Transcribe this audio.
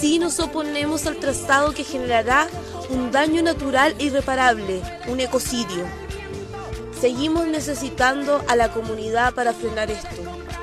así nos oponemos al trazado que generará un daño natural irreparable, un ecocidio. Seguimos necesitando a la comunidad para frenar esto.